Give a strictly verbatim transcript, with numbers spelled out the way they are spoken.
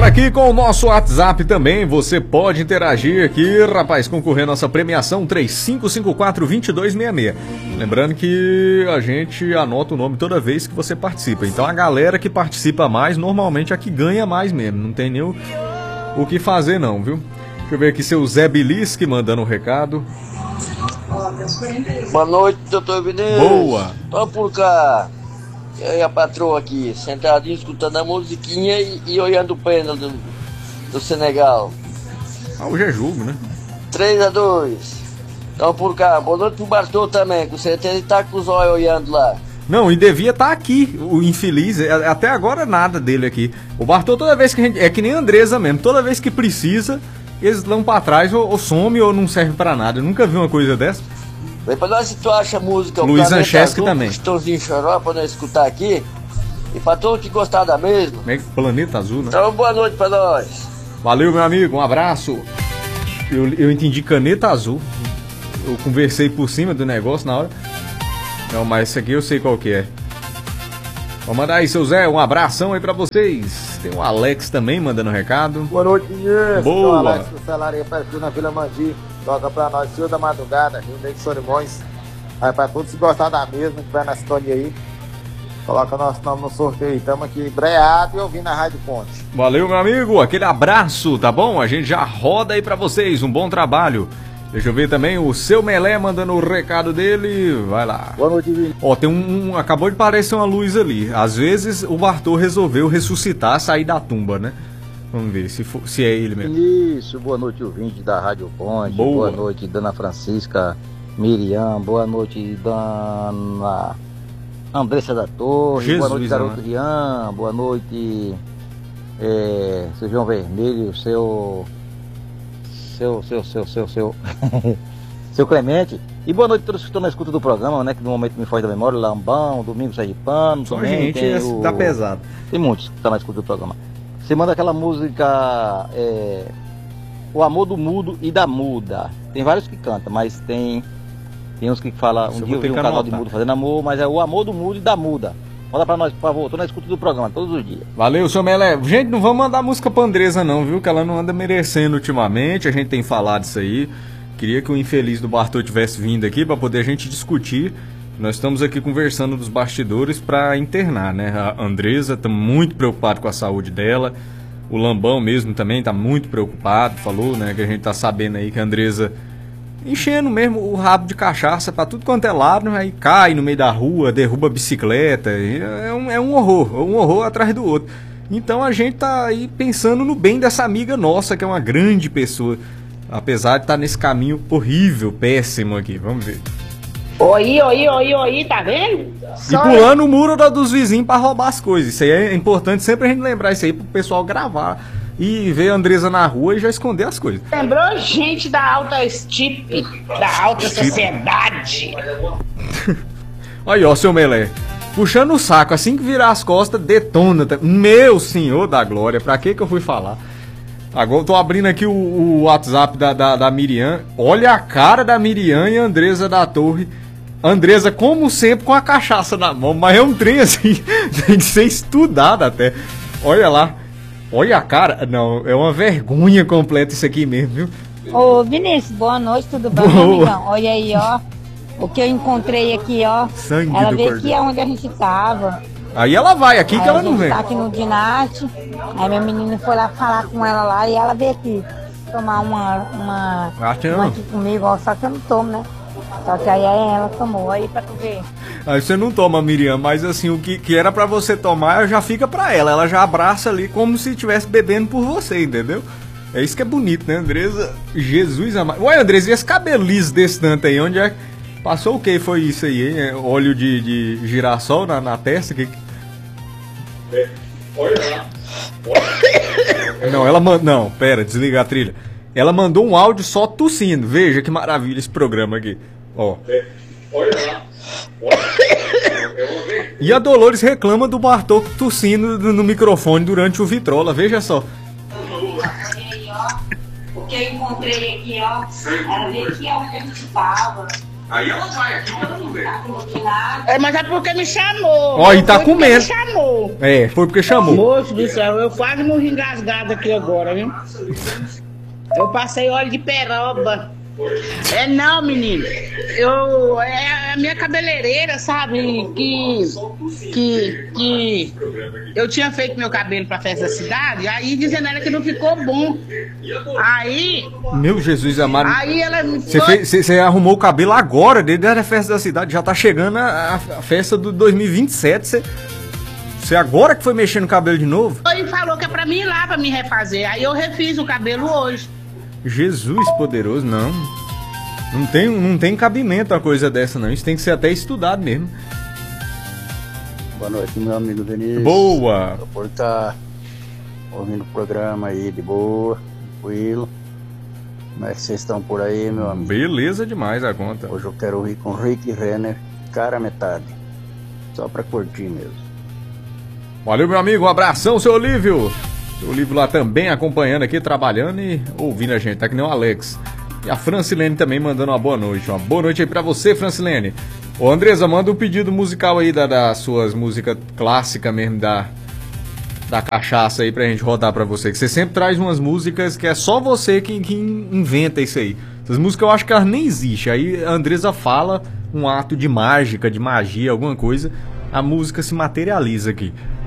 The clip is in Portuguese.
aqui com o nosso WhatsApp também. Você pode interagir aqui, rapaz, concorrer à nossa premiação três cinco cinco quatro, dois dois seis seis. Lembrando que a gente anota o nome toda vez que você participa. Então a galera que participa mais, normalmente é a que ganha mais mesmo. Não tem nem o, o que fazer não, viu? Deixa eu ver aqui seu Zé Bilisque mandando um recado. Boa noite, doutor Vinícius. Boa. Tô por cá. Eu e a patroa aqui, sentadinho, escutando a musiquinha e, e olhando o pênalti do, do Senegal. Ah, hoje é jogo, né? três a dois. Tô por cá. Boa noite pro Bartô também, com certeza ele tá com os olhos olhando lá. Não, e devia estar aqui, o infeliz, até agora nada dele aqui. O Bartô, toda vez que a gente, é que nem a Andresa mesmo, toda vez que precisa, eles vão pra trás ou, ou some ou não serve pra nada. Eu nunca vi uma coisa dessa. Depois nós, se tu acha música, Luiz Anchesky também. Estãozinho Choró, pra nós escutar aqui. E pra todos que gostaram da mesma. Planeta Azul, né? Então, boa noite pra nós. Valeu, meu amigo, um abraço. Eu, eu entendi Caneta Azul. Eu conversei por cima do negócio na hora. Não, mas esse aqui eu sei qual que é. Vou mandar aí, seu Zé, um abração aí pra vocês. Tem o Alex também mandando recado. Boa noite, Vinícius. Boa. Sou o Alex do Celaria Perfil na Vila Mandi. Toca pra nós, Senhor da Madrugada, Rio Negro de Solimões. Aí pra todos que gostaram da mesma, que vai na sintonia aí, coloca nosso nome no sorteio. Estamos aqui breado e ouvindo a Rádio Ponte. Valeu, meu amigo, aquele abraço, tá bom? A gente já roda aí pra vocês, um bom trabalho. Deixa eu ver também o seu Melé mandando o recado dele. Vai lá. Boa noite, Vinícius. Ó, tem um, um. Acabou de aparecer uma luz ali. Às vezes o Bartô resolveu ressuscitar, sair da tumba, né? Vamos ver se, for, se é ele mesmo. Isso, boa noite, ouvinte da Rádio Ponte. Boa. Boa noite, Dona Francisca Miriam. Boa noite, Dona Andressa da Torre. Jesus, boa noite, Garoto né? Rian. Boa noite, é, seu João Vermelho, seu. Seu, seu, seu, seu, seu. Seu Clemente. E boa noite a todos que estão na escuta do programa, né? Que no momento me foge da memória. Lambão, Domingos Sergipano. Só também gente, tem esse o... tá pesado. Tem muitos que estão na escuta do programa. Você manda aquela música é, O Amor do Mudo e da Muda. Tem vários que cantam, mas tem tem uns que falam, um dia eu vi um casal de mudo fazendo amor, mas é O Amor do Mudo e da Muda. Manda pra nós, por favor, tô na escuta do programa todos os dias. Valeu, seu Melé. Gente, não vamos mandar música pra Andresa não, viu? Que ela não anda merecendo ultimamente, a gente tem falado isso aí. Queria que o infeliz do Bartô tivesse vindo aqui pra poder a gente discutir. Nós estamos aqui conversando dos bastidores para internar, né? A Andresa está muito preocupada com a saúde dela. O Lambão mesmo também está muito preocupado. Falou, né? Que a gente tá sabendo aí que a Andresa enchendo mesmo o rabo de cachaça para tudo quanto é lado, aí cai no meio da rua, derruba a bicicleta. É um, é um horror, um horror atrás do outro. Então a gente tá aí pensando no bem dessa amiga nossa, que é uma grande pessoa. Apesar de estar nesse caminho horrível, péssimo aqui. Vamos ver. Oi, oi, oi, oi, tá vendo? E pulando o muro da, dos vizinhos pra roubar as coisas. Isso aí é importante sempre a gente lembrar isso aí pro pessoal gravar e ver a Andresa na rua e já esconder as coisas. Lembrou gente da alta estipe, da alta sociedade. Aí, ó, seu Melé. Puxando o saco, assim que virar as costas, detona. Meu senhor da glória, pra que que eu fui falar? Agora eu tô abrindo aqui o, o WhatsApp da, da, da Miriam. Olha a cara da Miriam e a Andresa da Torre. Andresa, como sempre, com a cachaça na mão. Mas é um trem assim, tem que ser estudado até. Olha lá. Olha a cara. Não, é uma vergonha completa isso aqui mesmo, viu? Ô, Vinícius, boa noite, tudo bem, Boa. amigão? Olha aí, ó. O que eu encontrei aqui, ó. Sangue ela do veio cordeiro. aqui onde a gente tava. Aí ela vai, aqui aí que ela não vem. Tá aqui no Dinarte. Aí meu menino foi lá falar com ela lá e ela veio aqui tomar uma. Uma, Acho uma não. aqui comigo, ó. Só que eu não tomo, né? Só que aí ela tomou aí pra tu ver. Aí você não toma, Miriam, mas assim, o que, que era pra você tomar já fica pra ela. Ela já abraça ali como se estivesse bebendo por você, entendeu? É isso que é bonito, né, Andresa? Jesus amado. Ué, Andresa, e esse cabelo liso desse tanto aí? Onde é? Passou o que foi isso aí, hein? Óleo de, de girassol na, na testa? Que... É. Olha lá. Não, ela mandou. Não, pera, desliga a trilha. Ela mandou um áudio só tossindo. Veja que maravilha esse programa aqui. Ó. É. Olha lá. E a Dolores reclama do Bartô tossindo no, no microfone durante o Vitrola. Veja só. O que eu encontrei aqui, ó. Ela veio aqui onde a gente tava. Aí ela vai, aqui ela não vem. É, mas é porque me chamou. Ó, e tá Foi porque comendo. me chamou. É, foi porque chamou. Moço do céu, eu quase morri engasgado aqui agora, viu? Eu passei óleo de peroba. É não, menino. Eu. É a minha cabeleireira, sabe? Que. Que. Que. Eu tinha feito meu cabelo pra festa da cidade, aí dizendo ela que não ficou bom. Aí. Meu Jesus amado. Aí ela me Você fez- você- você arrumou o cabelo agora, desde a festa da cidade. Já tá chegando a, a festa do dois mil e vinte e sete. Você, você agora que foi mexer no cabelo de novo? foi e falou que é pra mim ir lá pra me refazer. Aí eu refiz o cabelo hoje. Jesus poderoso, não. Não tem, não tem cabimento uma coisa dessa, não. Isso tem que ser até estudado mesmo. Boa noite, meu amigo Denise. Boa! Tô por estar ouvindo o programa aí de boa, tranquilo. Como é que vocês estão por aí, meu amigo? Beleza demais a conta. Hoje eu quero ouvir com Rick Renner, cara metade. Só pra curtir mesmo. Valeu, meu amigo. Um abração, seu Olívio. Seu Olívio lá também acompanhando aqui, trabalhando e ouvindo a gente. Tá que nem o Alex. E a Francilene também mandando uma boa noite. Uma boa noite aí pra você, Francilene. Ô, Andresa, manda um pedido musical aí da, das suas músicas clássicas mesmo, da, da cachaça aí pra gente rodar pra você. Que você sempre traz umas músicas que é só você que, que inventa isso aí. Essas músicas eu acho que elas nem existem. Aí a Andresa fala um ato de mágica, de magia, alguma coisa. A música se materializa aqui.